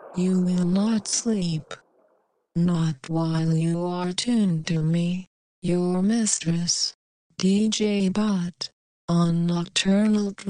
You will not sleep. Not while you are tuned to me, your mistress, DJ Bot, on Nocturnal